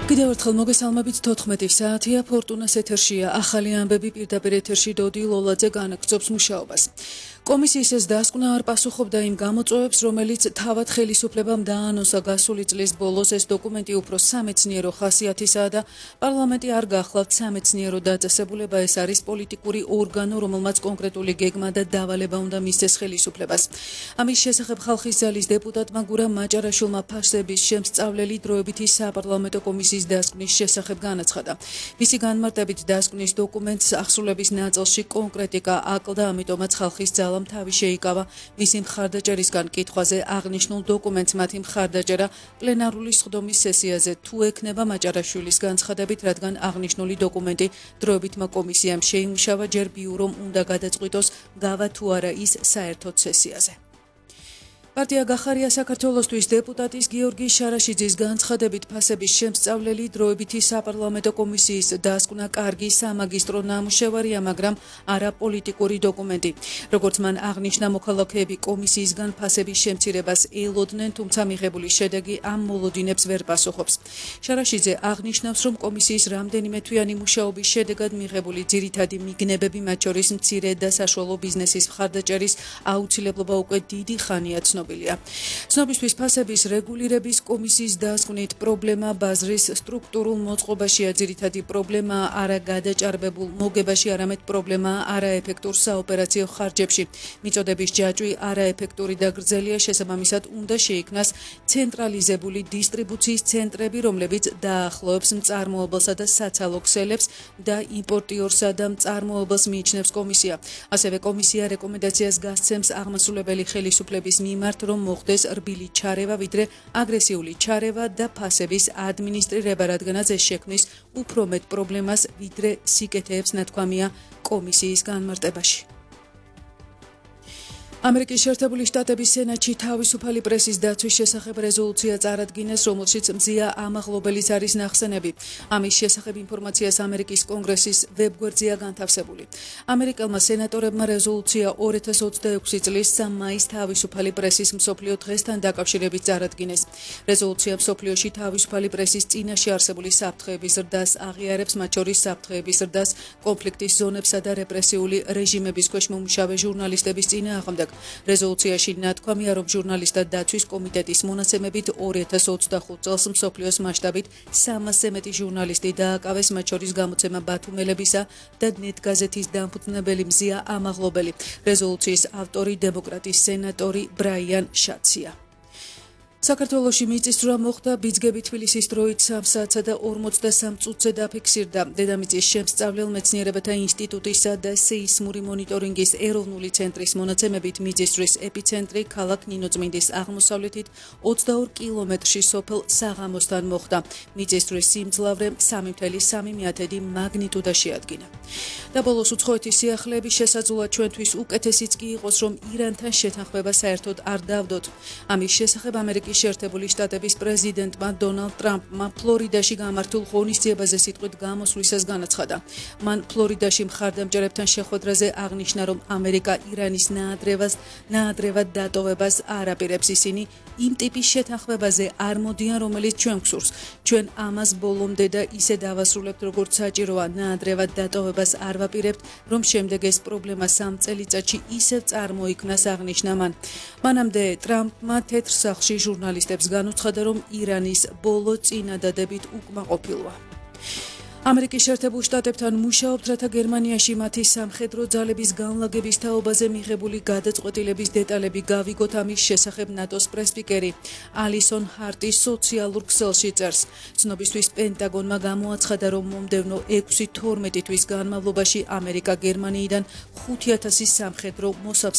კიდევ ერთხელ მოგესალმებით 14 საათია ფორტუნას ეთერშია ახალი ამბები პირდაპირ ეთერში დოდი ლოლაძე განაგრძობს მუშაობას. კომისიის დასკვნა არ პასუხობდა იმ გამოწვევებს, რომელიც თავად ხელისუფლებამ დაანონსა გასული წლის ბოლოს. ეს დოკუმენტი უფრო სამეცნიერო ხასიათისაა და პარლამენტი არ გახლავთ სამეცნიერო დაწესებულება, ეს არის პოლიტიკური ორგანო, რომელმაც კონკრეტული გეგმა და დავალება უნდა მისცეს ხელისუფლებას. ამის შესახებ ხალხის ძალის დეპუტატმა გურამ მაჭარაშვილმა ფასების შემსწავლელი დროებითი საპარლამენტო კომისიის დასკვნის შესახებ განაცხადა. მისი განმარტებით დასკვნის დოკუმენტს ახსულების ნაწილში კონკრეტიკა აკლდა, ამიტომაც ხალხის ძალამ თავი შეიკავა მისი მხარდაჭერისგან კითხვაზე აღნიშნულ დოკუმენტს მათი მხარდაჭერა პლენარული სხდომის სესიაზე თუ ექნება მაჭარაშვილის განცხადებით, რადგან აღნიშნული დოკუმენტი დროებითმა კომისიამ შეიმუშავა, ჯერ ბიურომ უნდა გადაწყვიტოს გავა თუ არა ის საერთოდ სესიაზე. პარტია გახარია საქართველოსთვის დეპუტატის გიორგი შარაშიძის განცხადებით ფასების შემსწავლელი დროებითი საპარლამენტო კომისიის დასკვნა კარგი სამაგისტრო ნამუშევარია, მაგრამ არა პოლიტიკური დოკუმენტი. როგორც მან აღნიშნა, მოქალაქეები კომისიისგან ფასების შემცირებას ელოდნენ, თუმცა მიღებული შედეგი ამ მოლოდინებს ვერ პასუხობს. შარაშიძე აღნიშნავს, რომ კომისიის რამდენიმე თვიანი მუშაობის შედეგად მიღებული ძირითადი მიგნებები, მათ შორის მცირე და საშუალო ბიზნესის მხარდაჭერის აუცილებლობა უკვე დიდი ხანია ცნობისთვის ფასების რეგულირების კომისიის დასკვნით პრობლემა ბაზრის სტრუქტურულ მოწყობაშია, ძირითადი პრობლემა არა გადაჭარბებულ მოგებაში, არამედ პრობლემა არაეფექტურ საოპერაციო ხარჯებში. მიწოდების ჯაჭვი არაეფექტური და გრძელია, შესაბამისად უნდა შეიქმნას ცენტრალიზებული დისტრიბუციის ცენტრები, რომლებიც დაახლოებს მწარმოებელსა და საცალო ქსელებს და იმპორტიორსა და მწარმოებელს მიიჩნევს კომისია. ასევე კომისია რეკომენდაციას გასცემს აღმასრულებელი ხელისუფლების მიმართ, რომ მოხდეს რბილი ჩარევა, ვიდრე აგრესიული ჩარევა და ფასების ადმინისტრირება, რადგანაც ეს შექმნის უფრო მეტ პრობლემას, ვიდრე სიკეთეებს, ნათქვამია კომისიის განმარტებაში. ამერიკის შეერთებული შტატების სენატში თავისუფალი პრესის დაცვის შესახებ რეზოლუცია წარადგინეს, რომელშიც მზია ამაღლობელის არის ნახსენები. ამის შესახებ ინფორმაციას ამერიკის კონგრესის ვებგვერდზეა განთავსებული. ამერიკელმა სენატორებმა რეზოლუცია 2026 წლის 3 მაის თავისუფალი პრესის მსოფლიო დღესთან დაკავშირებით წარადგინეს. რეზოლუცია მსოფლიოში თავისუფალი პრესის წინაშე არსებული საფრთხეების ზრდას აღიარებს, მათ შორის საფრთხეების ზრდას კონფლიქტის ზონებსა და რეპრესიული რეჟიმების ქვეშ მომუშავე ჟურნალისტების წინააღმდეგ. რეზოლუციაში ნათქვამია, რომ ჟურნალისტთა დაცვის კომიტეტის მონაცემებით 2025 წელს მსოფლიოს მასშტაბით 300-ზე მეტი ჟურნალისტი დააკავეს, მათ შორის გამოცემა ბათუმელებისა და ნეტგაზეთის დამფუძნებელი მზია ამაღლობელი. რეზოლუციის ავტორი დემოკრატის სენატორი ბრაიან შაცია. საქართველოში მიწისძვრა მოხდა, ბიძგები თბილისის დროით 3 საათსა და 43 წუთზე დაფიქსირდა. დედამიწის შემსწავლელ მეცნიერებათა ინსტიტუტისა და სეისმური მონიტორინგის ეროვნული ცენტრის მონაცემებით მიწისძვრის ეპიცენტრი ქალაქ ნინოწმინდის აღმოსავლეთით 22 კილომეტრში სოფელ საღამოსთან მოხდა. მიწისძვრის სიმძლავრე 3,3 მაგნიტუდა შეადგინა. და ბოლოს უცხოეთის სიახლეების შესაძლოა ჩვენთვის უკეთესიც კი იყოს, რომ ირანთან შეთანხმება საერთოდ არ დავდოთ. ამის შესახებ ამერიკის შეერთებული შტატების პრეზიდენტმა დონალდ ტრამპმა ფლორიდაში გამართულ ღონისძიებაზე სიტყვით გამოსვლისას განაცხადა. მან ფლორიდაში მხარდამჭერებთან შეხვედრაზე აღნიშნა, რომ ამერიკა ირანის ნაადრევად დატოვებას არ აპირებს. ისინი იმ ტიპის შეთანხმებაზე არ მოდიან, რომელიც ჩვენ გვსურს. ჩვენ ამას ბოლომდე და ისე დავასრულებთ, როგორც საჭიროა. ნაადრევად დატოვებას არ ვაპირებთ, რომ შემდეგ ეს პრობლემა 3 წელიწადში ისევ წარმოიქმნას, აღნიშნა მან. მანამდე ტრამპმა თეთრ სახლში ჟურნალისტებს განუცხადა, რომ ირანის ბოლო წინადადებით უკმაყოფილოა. ამერიკის შეერთებულ შტატებთან მუშაობთ, რათა გერმანიაში მათი სამხედრო ძალების განლაგების თაობაზე მიღებული გადაწყვეტილების დეტალები გავიგოთ. ამის შესახებ ნატოს პრესპიკერი ალისონ ჰარტი სოციალურ ქსელში წერს. ცნობისთვის პენტაგონმა გამოაცხადა, რომ მომდევნო 6-12 თვის განმავლობაში ამერიკა გერმანიიდან 5,000 სამხედრო მოსაბსრებო